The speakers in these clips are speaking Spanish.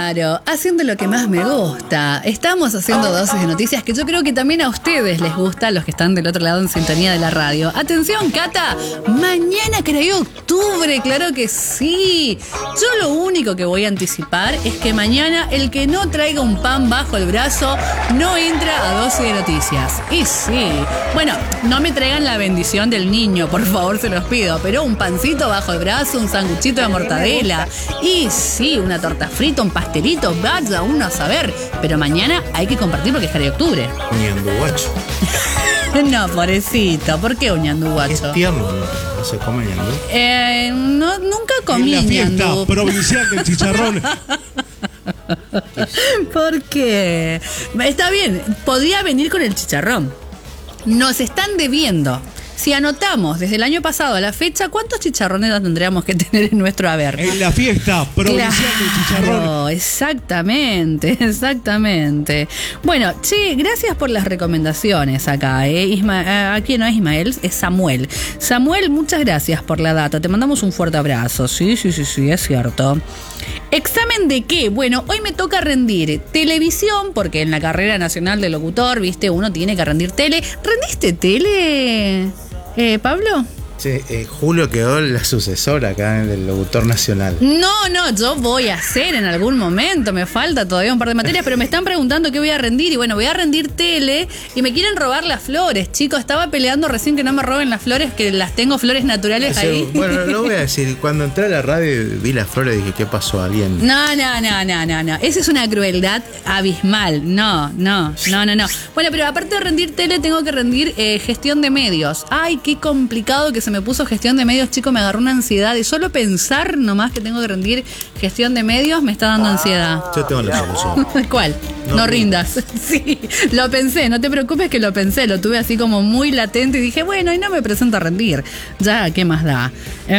Claro, haciendo lo que más me gusta. Estamos haciendo dosis de noticias que yo creo que también a ustedes les gusta, los que están del otro lado en sintonía de la radio. Atención, Cata, mañana caray octubre, claro que sí. Yo lo único que voy a anticipar es que mañana el que no traiga un pan bajo el brazo no entra a dosis de noticias. Y sí, bueno, no me traigan la bendición del niño, por favor, se los pido, pero un pancito bajo el brazo, un sanguchito de mortadela y sí, una torta frita, un pastelito, vaya uno a saber. Pero mañana hay que compartir porque es caray octubre. Ñanduguacho. No, pobrecito, ¿por qué un ñanduguacho? Es tierno, no se come ñandú. No, nunca comí en la fiesta ñandú. provincial del chicharrón. ¿Por qué? Está bien, podría venir con el chicharrón. Nos están debiendo. Si anotamos desde el año pasado a la fecha, ¿cuántos chicharrones tendríamos que tener en nuestro haber? En la fiesta provincial del chicharrón. Exactamente. Bueno, che, gracias por las recomendaciones acá. Aquí no es Ismael, es Samuel. Samuel, muchas gracias por la data. Te mandamos un fuerte abrazo. Sí, es cierto. ¿Examen de qué? Bueno, hoy me toca rendir televisión, porque en la carrera nacional de locutor, viste, uno tiene que rendir tele. ¿Rendiste tele, Pablo? Sí, Julio quedó la sucesora acá del locutor nacional. No, yo voy a hacer en algún momento, me falta todavía un par de materias, pero me están preguntando qué voy a rendir, y bueno, voy a rendir tele, y me quieren robar las flores, chicos, estaba peleando recién que no me roben las flores, que las tengo flores naturales ahí. Bueno, lo voy a decir, cuando entré a la radio y vi las flores dije, ¿qué pasó? ¿Alguien? No, esa es una crueldad abismal, no. Bueno, pero aparte de rendir tele, tengo que rendir gestión de medios. Ay, qué complicado que se me puso gestión de medios, chico, me agarró una ansiedad y solo pensar nomás que tengo que rendir gestión de medios me está dando ansiedad. Yo tengo la solución. ¿Cuál? No rindas. Sí, lo pensé, no te preocupes que lo pensé, lo tuve así como muy latente y dije, bueno, y no me presento a rendir. Ya, ¿qué más da?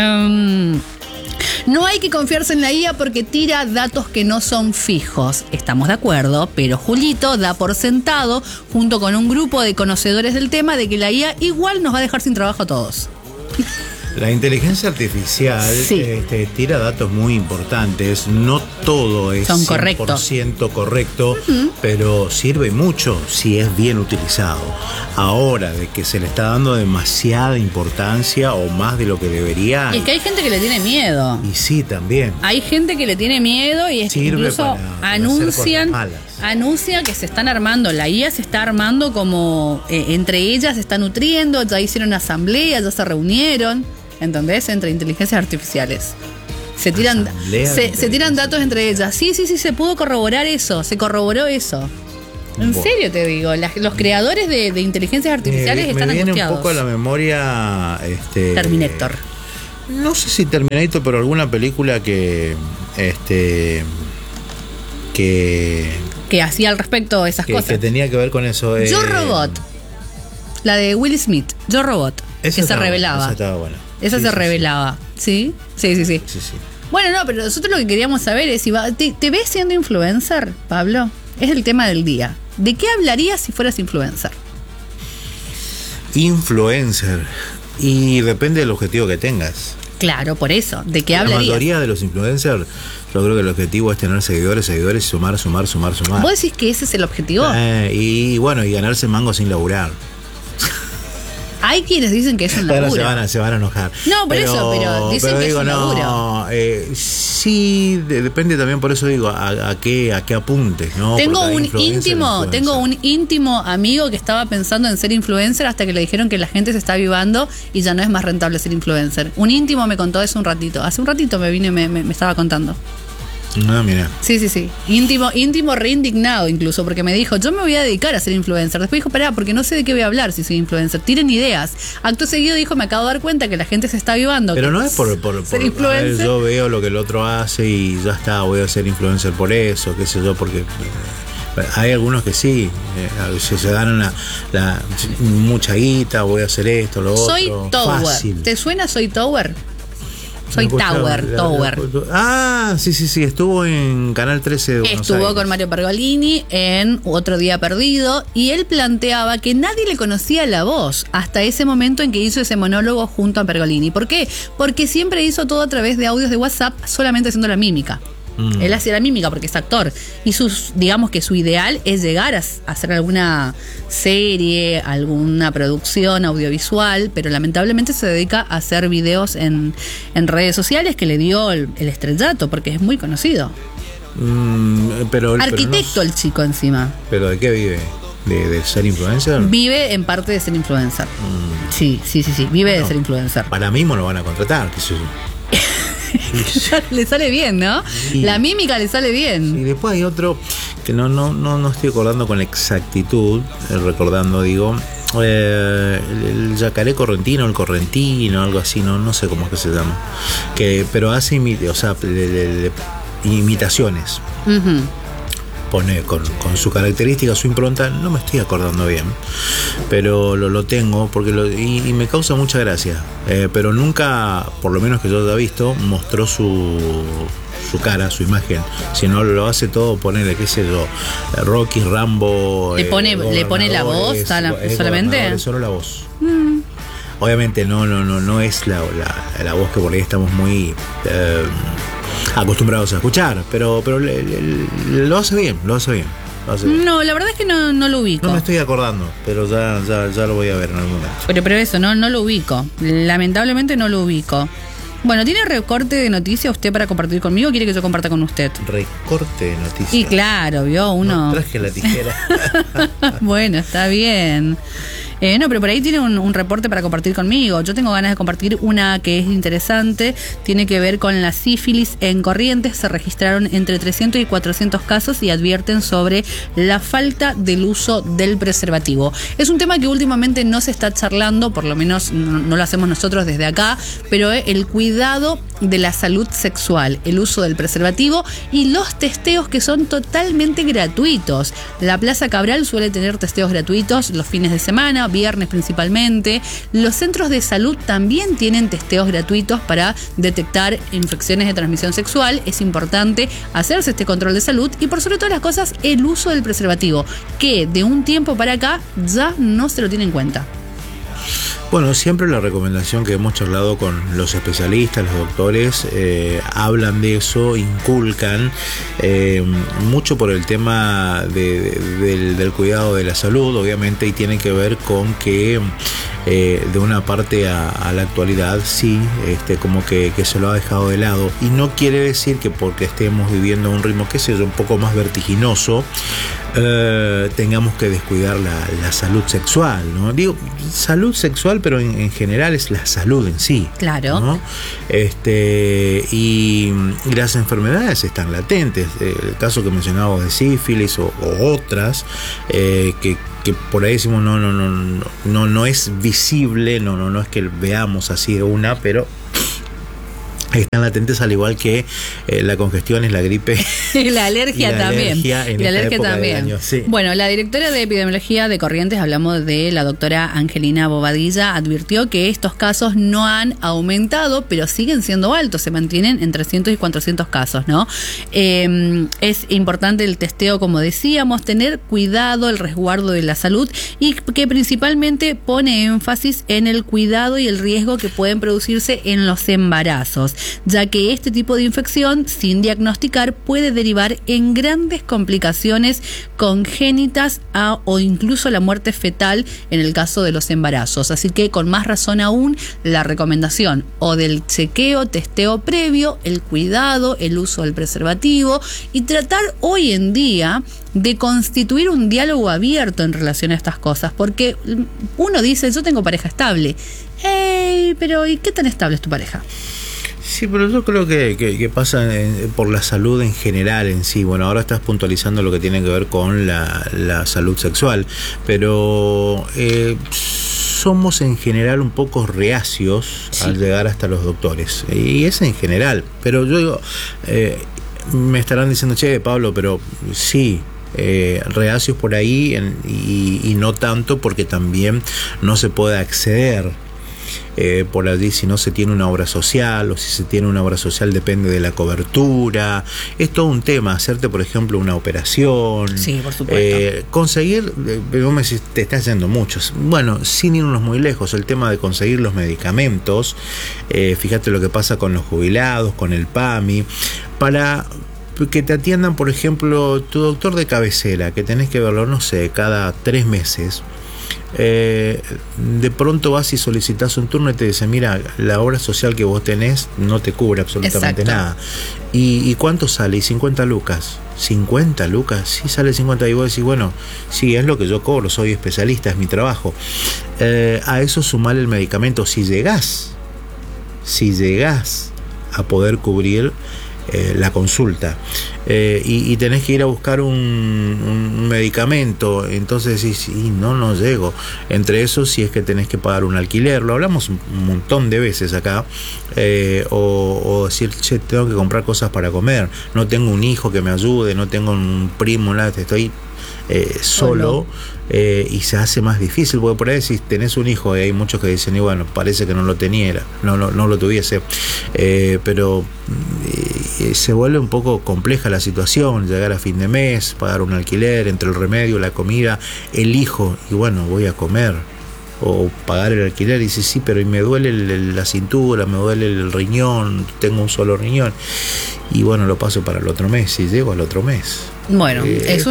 No hay que confiarse en la IA porque tira datos que no son fijos. Estamos de acuerdo, pero Julito da por sentado, junto con un grupo de conocedores del tema, de que la IA igual nos va a dejar sin trabajo a todos. La inteligencia artificial tira datos muy importantes. No todo es 100% correcto, pero sirve mucho si es bien utilizado. Ahora, de que se le está dando demasiada importancia o más de lo que debería. Y es que hay gente que le tiene miedo. Y sí, también. Hay gente que le tiene miedo y incluso anuncia que se están armando. La IA se está armando como entre ellas se está nutriendo, ya hicieron asamblea, ya se reunieron. ¿Entendés? Entre inteligencias artificiales. Se tiran datos entre ellas. Sí, se pudo corroborar eso. Se corroboró eso. En serio te digo, los creadores de inteligencias artificiales están angustiados. Me viene un poco a la memoria Terminator. No sé si Terminator, pero alguna película que hacía al respecto esas cosas. Que tenía que ver con eso. Yo Robot. La de Will Smith. Yo Robot. Que se revelaba. Esa estaba buena. Esa se revelaba. ¿Sí? Sí. Bueno, no, pero nosotros lo que queríamos saber es si ¿te ves siendo influencer, Pablo? Es el tema del día. ¿De qué hablarías si fueras influencer? Influencer. Y depende del objetivo que tengas. Claro, por eso. ¿De qué hablarías? La mayoría de los influencers, yo creo que el objetivo es tener seguidores y sumar. ¿Vos decís que ese es el objetivo? Y ganarse mango sin laburar. Hay quienes dicen que es un laburo. Se van a enojar. No, pero dicen que es un laburo. Sí, depende también, por eso digo, a qué apuntes, ¿no? Tengo un íntimo amigo que estaba pensando en ser influencer hasta que le dijeron que la gente se está avivando y ya no es más rentable ser influencer. Un íntimo me contó eso un ratito. Hace un ratito me vine me estaba contando. No, mira. Sí. Íntimo re indignado incluso, porque me dijo, yo me voy a dedicar a ser influencer. Después dijo, pará, porque no sé de qué voy a hablar si soy influencer. Tiren ideas. Acto seguido dijo, me acabo de dar cuenta que la gente se está avivando. Pero no es por ser influencer. Yo veo lo que el otro hace y ya está, voy a ser influencer por eso, qué sé yo, porque hay algunos que sí, se dan mucha guita, voy a hacer esto, lo otro. Soy Tower. Fácil. ¿Te suena Soy Tower? Soy Tower. Sí, estuvo en Canal 13 de Buenos Aires. Estuvo con Mario Pergolini en Otro Día Perdido y él planteaba que nadie le conocía la voz hasta ese momento en que hizo ese monólogo junto a Pergolini. ¿Por qué? Porque siempre hizo todo a través de audios de WhatsApp, solamente haciendo la mímica. Él hacía la mímica porque es actor. Y digamos que su ideal es llegar a hacer alguna serie, alguna producción audiovisual, pero lamentablemente se dedica a hacer videos en redes sociales, que le dio el estrellato, porque es muy conocido. Arquitecto el chico encima. ¿Pero de qué vive? ¿De ser influencer? Vive en parte de ser influencer. Sí. Vive de ser influencer. Para mí me lo van a contratar, qué sé yo. Le sale bien, ¿no? Sí. La mímica le sale bien. Y después hay otro que no estoy acordando con exactitud, el yacaré correntino, el correntino, algo así, no sé cómo es que se llama. Pero hace imitaciones. Pone con su característica, su impronta, no me estoy acordando bien, pero lo tengo porque y me causa mucha gracia, pero nunca, por lo menos que yo haya visto, mostró su cara, su imagen. Si no lo hace todo, ponele, qué sé yo, Rocky, Rambo. ¿Le pone la voz solamente? Solo la voz. Obviamente no es la voz que por ahí estamos muy acostumbrados a escuchar, pero lo hace bien. No, la verdad es que no lo ubico. No me estoy acordando, pero ya lo voy a ver en algún momento. Pero eso, no lo ubico. Lamentablemente no lo ubico. Bueno, ¿tiene recorte de noticias usted para compartir conmigo o quiere que yo comparta con usted? Recorte de noticias. Y claro, vio uno. No traje la tijera. Bueno, está bien. No, pero por ahí tiene un reporte para compartir conmigo. Yo tengo ganas de compartir una que es interesante. Tiene que ver con la sífilis en Corrientes. Se registraron entre 300 y 400 casos y advierten sobre la falta del uso del preservativo. Es un tema que últimamente no se está charlando, por lo menos no lo hacemos nosotros desde acá, pero el cuidado de la salud sexual, el uso del preservativo y los testeos que son totalmente gratuitos. La Plaza Cabral suele tener testeos gratuitos los fines de semana, viernes principalmente. Los centros de salud también tienen testeos gratuitos para detectar infecciones de transmisión sexual. Es importante hacerse este control de salud y, por sobre todas las cosas, el uso del preservativo, que de un tiempo para acá ya no se lo tiene en cuenta. Bueno, siempre la recomendación que hemos charlado con los especialistas, los doctores, hablan de eso, inculcan mucho por el tema del cuidado de la salud, obviamente, y tiene que ver con que de una parte a la actualidad sí, como que se lo ha dejado de lado, y no quiere decir que porque estemos viviendo un ritmo, qué sé yo, un poco más vertiginoso, tengamos que descuidar la salud sexual, ¿no? Digo, salud sexual, pero en general es la salud en sí. Claro. ¿No? Y las enfermedades están latentes. El caso que mencionábamos de sífilis o otras, que por ahí decimos no es visible, no es que veamos así de una, pero están latentes, al igual que la congestión, es la gripe. La alergia también. La alergia también. Año, sí. Bueno, la directora de epidemiología de Corrientes, hablamos de la doctora Angelina Bobadilla, advirtió que estos casos no han aumentado, pero siguen siendo altos, se mantienen en 300 y 400 casos, ¿no? Es importante el testeo, como decíamos, tener cuidado, el resguardo de la salud, y que principalmente pone énfasis en el cuidado y el riesgo que pueden producirse en los embarazos, ya que este tipo de infección, sin diagnosticar, puede derivar en grandes complicaciones congénitas o incluso la muerte fetal en el caso de los embarazos. Así que con más razón aún, la recomendación o del chequeo, testeo previo, el cuidado, el uso del preservativo, y tratar hoy en día de constituir un diálogo abierto en relación a estas cosas, porque uno dice, yo tengo pareja estable. Pero ¿y qué tan estable es tu pareja? Sí, pero yo creo que pasa por la salud en general en sí. Bueno, ahora estás puntualizando lo que tiene que ver con la salud sexual, pero somos en general un poco reacios al llegar hasta los doctores, y es en general. Pero yo digo, me estarán diciendo, che, Pablo, pero sí, reacios por ahí, y no tanto porque también no se puede acceder por allí si no se tiene una obra social, o si se tiene una obra social depende de la cobertura. Es todo un tema, hacerte por ejemplo una operación, sí, por supuesto, conseguir, vos me decís, te estás yendo muchos, bueno, sin irnos muy lejos, el tema de conseguir los medicamentos, fíjate lo que pasa con los jubilados, con el PAMI, para que te atiendan, por ejemplo, tu doctor de cabecera, que tenés que verlo, no sé, cada 3 meses. De pronto vas y solicitas un turno y te dicen, mira, la obra social que vos tenés no te cubre absolutamente nada. ¿Y cuánto sale? ¿Y 50 lucas? ¿50 lucas? Sí, sale 50. Y vos decís, bueno, sí, es lo que yo cobro, soy especialista, es mi trabajo. A eso sumar el medicamento. Si llegás a poder cubrir la consulta y tenés que ir a buscar un medicamento, entonces decís, no llego. Entre eso, si es que tenés que pagar un alquiler, lo hablamos un montón de veces acá, o decir, che, tengo que comprar cosas para comer, no tengo un hijo que me ayude, no tengo un primo, nada, estoy solo. Y se hace más difícil, porque por ahí si tenés un hijo, hay muchos que dicen, y bueno, parece que no lo tuviese, pero se vuelve un poco compleja la situación, llegar a fin de mes, pagar un alquiler, entre el remedio, la comida, el hijo, y bueno, voy a comer, o pagar el alquiler, y dice, sí, pero y me duele la cintura, me duele el riñón, tengo un solo riñón, y bueno, lo paso para el otro mes, y llego al otro mes. Bueno,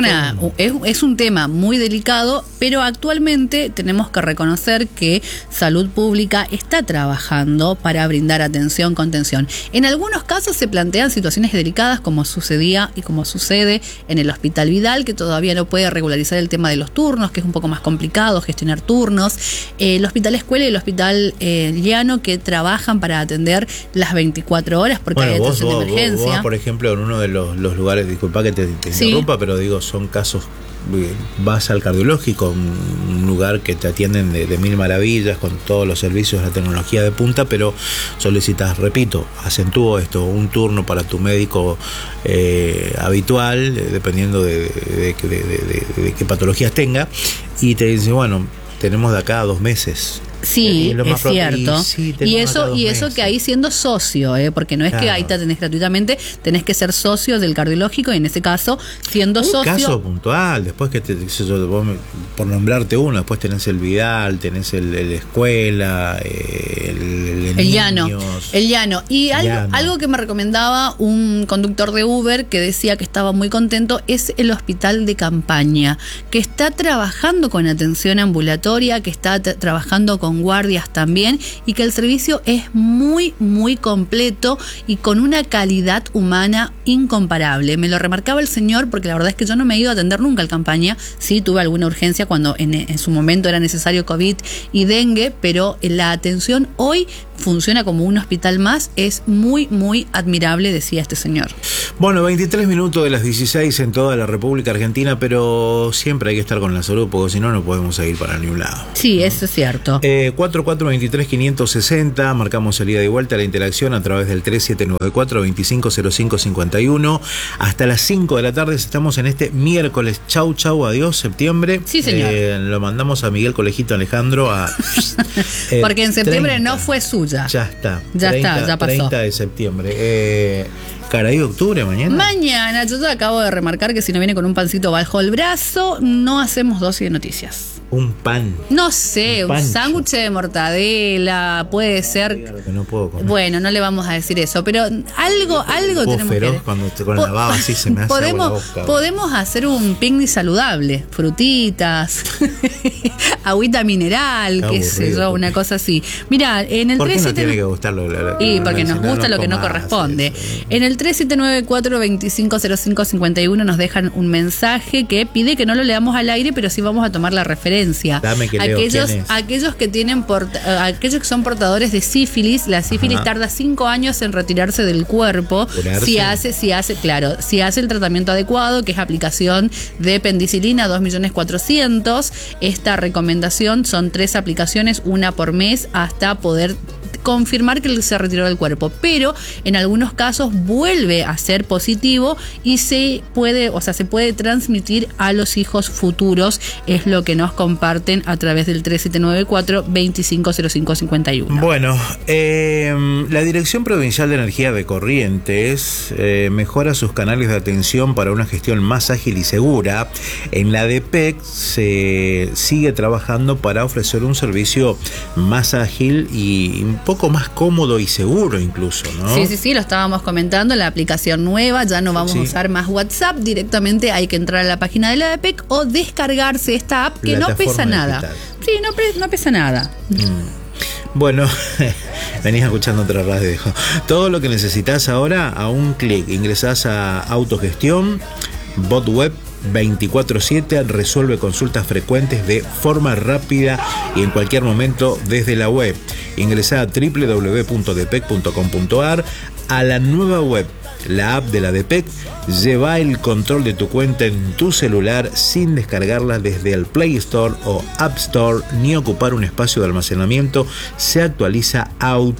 es un tema muy delicado, pero actualmente tenemos que reconocer que Salud Pública está trabajando para brindar atención, contención. En algunos casos se plantean situaciones delicadas, como sucedía y como sucede en el Hospital Vidal, que todavía no puede regularizar el tema de los turnos, que es un poco más complicado gestionar turnos. El Hospital Escuela y el Hospital Llano, que trabajan para atender las 24 horas, porque hay atención de emergencia. Vos, por ejemplo, en uno de los lugares, disculpa que te interrumpa, pero digo, son casos, vas al cardiológico, un lugar que te atienden de mil maravillas, con todos los servicios, la tecnología de punta, pero solicitas, repito, acentúo esto, un turno para tu médico habitual, dependiendo de qué patologías tenga, y te dice, bueno, tenemos de acá a 2 meses. Sí, es cierto. Y eso que ahí siendo socio, porque no es que ahí te tenés gratuitamente, tenés que ser socio del cardiológico, y en ese caso, siendo socio. Un caso puntual, después que por nombrarte uno, después tenés el Vidal, tenés el Escuela, el Llano. Y algo que me recomendaba un conductor de Uber, que decía que estaba muy contento, es el hospital de campaña, que está trabajando con atención ambulatoria, que está trabajando con guardias también, y que el servicio es muy, muy completo y con una calidad humana incomparable. Me lo remarcaba el señor, porque la verdad es que yo no me he ido a atender nunca al campaña. Sí, tuve alguna urgencia cuando en su momento era necesario COVID y dengue, pero la atención hoy funciona como un hospital más, es muy, muy admirable, decía este señor. Bueno, 23 minutos de las 16 en toda la República Argentina, pero siempre hay que estar con la salud, porque si no, no podemos seguir para ningún lado. Sí, eso es cierto. 4423-560, marcamos salida y vuelta, la interacción a través del 3794-250551. Hasta las 5 de la tarde estamos en este miércoles. Chau, adiós, septiembre. Sí, señor. Lo mandamos a Miguel Colejito Alejandro porque en septiembre 30. No fue suya. Ya está. Ya pasó. 30 de septiembre. Caraí octubre mañana. Mañana, yo te acabo de remarcar que si no viene con un pancito bajo el brazo, no hacemos dosis de noticias. Un pan. No sé, un sándwich de mortadela, puede ser. Claro que no puedo comer. Bueno, no le vamos a decir eso, pero algo tenemos feroz que. Cuando con la baba así se me hace podemos hacer un picnic saludable, frutitas, agüita mineral, qué sé yo, una cosa así. Mira, en el 37. ¿Por qué no tiene que gustarlo? Porque nos gusta lo que no corresponde. En el 3794-250551 nos dejan un mensaje que pide que no lo leamos al aire, pero sí vamos a tomar la referencia. Dame que aquellos que tienen aquellos que son portadores de sífilis, la sífilis tarda 5 años en retirarse del cuerpo. Si hace el tratamiento adecuado, que es aplicación de penicilina, 2.400.000. Esta recomendación son 3 aplicaciones, una por mes, hasta poder confirmar que se retiró del cuerpo, pero en algunos casos vuelve a ser positivo y se puede transmitir a los hijos futuros, es lo que nos comparten a través del 3794-250551. Bueno, la Dirección Provincial de Energía de Corrientes mejora sus canales de atención para una gestión más ágil y segura. En la DPEC se sigue trabajando para ofrecer un servicio más ágil y un poco poco más cómodo y seguro incluso, ¿no? Sí, lo estábamos comentando, la aplicación nueva, ya no vamos a usar más WhatsApp, directamente hay que entrar a la página de la ADEPEC o descargarse esta app que no pesa nada. Sí, no pesa nada. Bueno, venís escuchando otra radio. Todo lo que necesitas ahora a un clic. Ingresás a autogestión, bot web 24/7, resuelve consultas frecuentes de forma rápida y en cualquier momento desde la web. Ingresá a www.depec.com.ar, a la nueva web, la app de la ADEPEC. Lleva el control de tu cuenta en tu celular sin descargarla desde el Play Store o App Store ni ocupar un espacio de almacenamiento. Se actualiza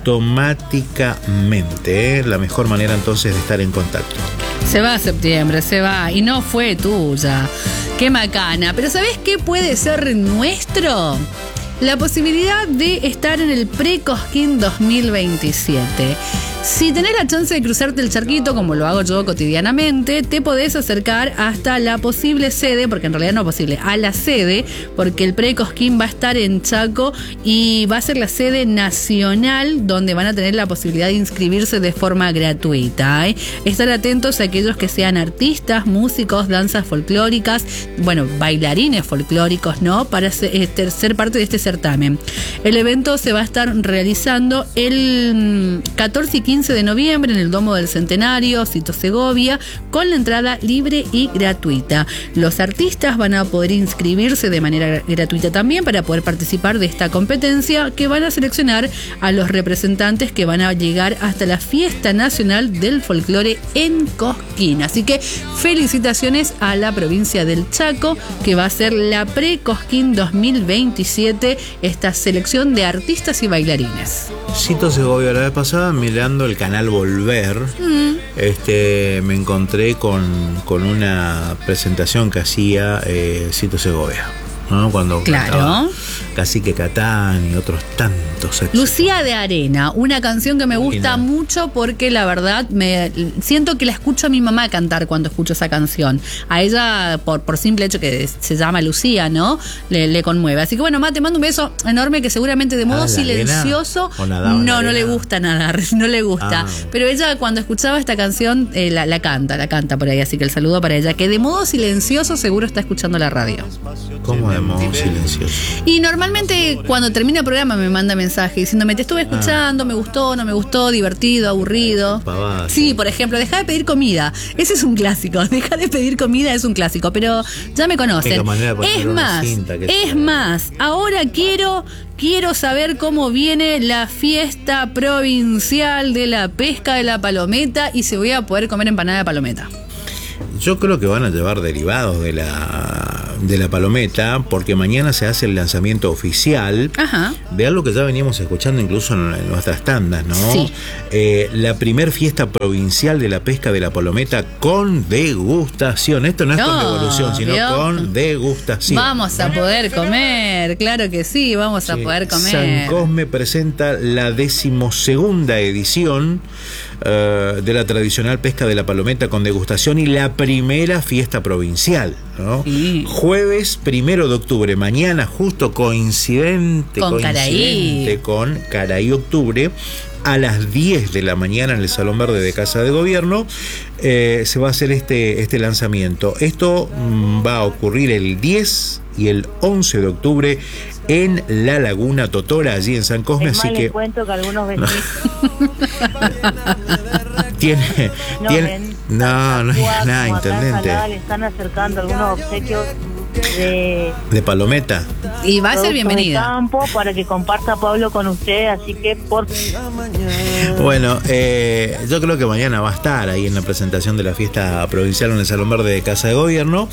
automáticamente. La mejor manera entonces de estar en contacto. Se va a septiembre, se va, y no fue tuya. Qué macana. Pero ¿sabés qué puede ser nuestro? La posibilidad de estar en el Pre-Cosquín 2027. Si tenés la chance de cruzarte el charquito, como lo hago yo cotidianamente, te podés acercar hasta la posible sede, porque en realidad no es posible, a la sede, porque el Pre-Cosquín va a estar en Chaco y va a ser la sede nacional donde van a tener la posibilidad de inscribirse de forma gratuita. Estar atentos a aquellos que sean artistas, músicos, danzas folclóricas, bueno, bailarines folclóricos, ¿no? Para ser parte de este certamen. El evento se va a estar realizando el 14 y 15 de noviembre en el Domo del Centenario, Cito Segovia, con la entrada libre y gratuita. Los artistas van a poder inscribirse de manera gratuita también para poder participar de esta competencia, que van a seleccionar a los representantes que van a llegar hasta la Fiesta Nacional del Folclore en Cosquín. Así que felicitaciones a la provincia del Chaco, que va a ser la Pre-Cosquín 2027, esta selección de artistas y bailarines. Cito Segovia, la vez pasada mirando el canal Volver, me encontré con una presentación que hacía Cito Segovia, ¿no? Cuando claro, Cacique Catán y otros tantos éxitos. Lucía de Arena, una canción que me gusta mucho porque la verdad siento que la escucho a mi mamá cantar cuando escucho esa canción. A ella, por simple hecho que se llama Lucía, ¿no? Le conmueve. Así que bueno, Ma, te mando un beso enorme, que seguramente de modo silencioso no le gusta nada, no le gusta. Pero ella cuando escuchaba esta canción la canta por ahí, así que el saludo para ella, que de modo silencioso seguro está escuchando la radio. ¿Cómo de modo silencioso? Y normalmente cuando termina el programa me manda mensaje diciéndome: te estuve escuchando, me gustó, no me gustó, divertido, aburrido. Pavada. Sí, por ejemplo, deja de pedir comida. Ese es un clásico. Deja de pedir comida es un clásico, pero ya me conocen. Es más, ahora quiero saber cómo viene la fiesta provincial de la pesca de la palometa y si voy a poder comer empanada de palometa. Yo creo que van a llevar derivados de la palometa, porque mañana se hace el lanzamiento oficial de algo que ya veníamos escuchando incluso en nuestras tandas, ¿no? Sí. La primer fiesta provincial de la pesca de la palometa con degustación. Esto no es con devolución, sino con degustación. Vamos a poder comer, claro que sí, vamos a poder comer. San Cosme presenta la 12ª edición de la tradicional pesca de la palometa con degustación y la primera fiesta provincial, ¿no? Sí. Jueves 1 de octubre, mañana, justo coincidente con Caraí Octubre, a las 10 de la mañana en el Salón Verde de Casa de Gobierno, se va a hacer este lanzamiento. Esto va a ocurrir el 10 y el 11 de octubre en la Laguna Totora, allí en San Cosme, así que... Les cuento que algunos vecinos... No es nada, intendente. Le están acercando algunos obsequios de palometa. Y va a ser bienvenida. Campo para que comparta Pablo con usted, así que por... Bueno, yo creo que mañana va a estar ahí en la presentación de la fiesta provincial en el Salón Verde de Casa de Gobierno,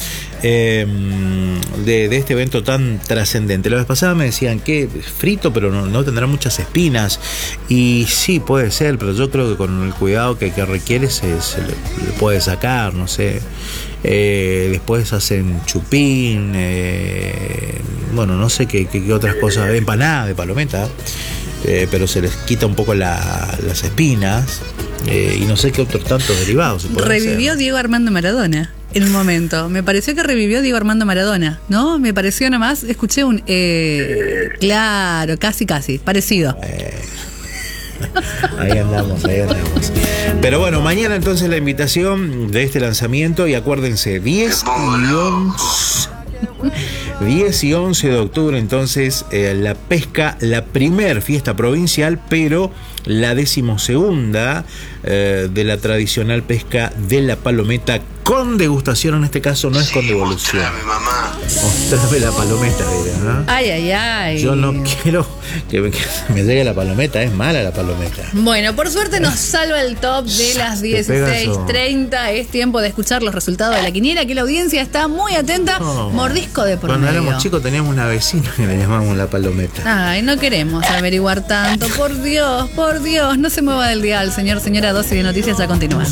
de este evento tan trascendente. La vez pasada me decían que frito, pero no tendrá muchas espinas, y sí, puede ser, pero yo creo que con el cuidado que requiere se le puede sacar, no sé. Después hacen chupín, bueno, no sé qué otras cosas, empanada de palometa, pero se les quita un poco las espinas, y no sé qué otros tantos derivados. Revivió Diego Armando Maradona en un momento. Me pareció que revivió Diego Armando Maradona, ¿no? Me pareció nomás, escuché un... claro, casi, parecido. Ahí andamos. Pero bueno, mañana entonces la invitación de este lanzamiento, y acuérdense, 10 y 11 de octubre, entonces la pesca, la primer fiesta provincial, pero la 12ª de la tradicional pesca de la palometa, con degustación. En este caso no es con devolución. Mostrame la palometa, ¿no? Ay. Yo no quiero que me llegue la palometa, es mala la palometa. Bueno, por suerte nos salva el top de las 16:30. Es tiempo de escuchar los resultados de la quiniela, que la audiencia está muy atenta. Mordisco de por medio. Cuando éramos chicos teníamos una vecina que le llamábamos la palometa. Ay, no queremos averiguar tanto. Por Dios, no se mueva del dial, señora. 12 de noticias, ya continúa.